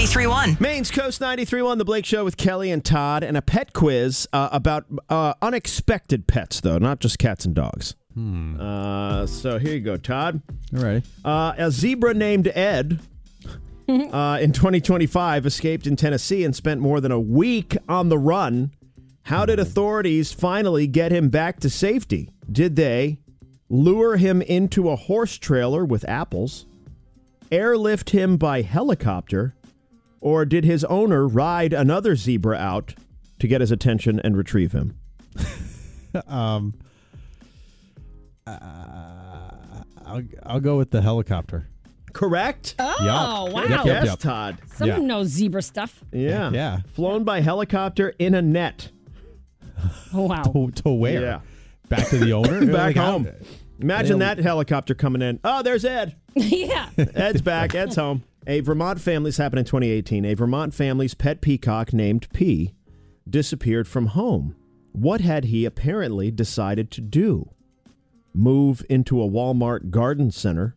93.1. Maine's Coast 93.1, The Blake Show with Kelly and Todd, and a pet quiz about unexpected pets, though, not just cats and dogs. So here you go, Todd. All right. A zebra named Ed in 2025 escaped in Tennessee and spent more than a week on the run. How did authorities finally get him back to safety? Did they lure him into a horse trailer with apples, airlift him by helicopter, or did his owner ride another zebra out to get his attention and retrieve him? I'll go with the helicopter. Correct. Oh, wow. Yes, Todd. Someone knows zebra stuff. Yeah. Yeah. Flown by helicopter in a net. Oh, wow. To where? Yeah. Back to the owner? Back Like, home. Imagine that helicopter coming in. Oh, there's Ed. Yeah. Ed's back. Ed's home. A Vermont family's happened in 2018. A Vermont family's pet peacock named P disappeared from home. What had he apparently decided to do? Move into a Walmart garden center,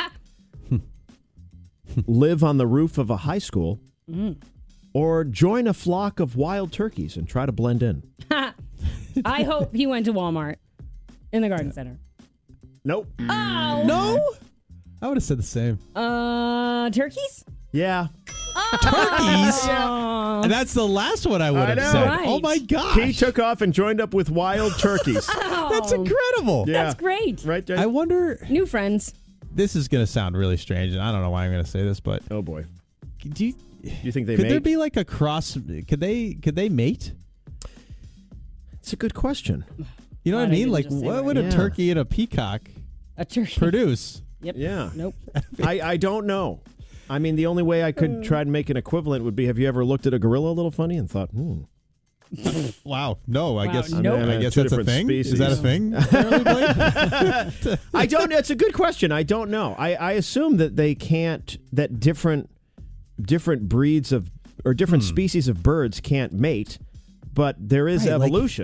live on the roof of a high school, or join a flock of wild turkeys and try to blend in? I hope he went to Walmart in the garden center. Nope. Oh. No? I would have said the same. Turkeys? Yeah. Turkeys? Oh. And that's the last one I would have know. said. Right. Oh, my gosh. He took off and joined up with wild turkeys. That's incredible. Yeah. That's great. Right there. I wonder, New friends. this is going to sound really strange, and I don't know why I'm going to say this, but Oh, boy. do you, You think they could mate? there be like a cross? Could they mate? It's a good question. You know what I Glad I mean? didn't Like, just say what right. would a Yeah. turkey and a peacock A turkey. produce? Yep. Yeah. Nope. I don't know. I mean, the only way I could try to make an equivalent would be, have you ever looked at a gorilla a little funny and thought, Wow. No, I Wow, guess. nope. I guess Two that's a different thing. species. Is that a thing? Apparently, Blake? I don't know. It's a good question. I don't know. I assume that they can't, that different breeds of, or different species of birds can't mate, but there is Right, like- evolution.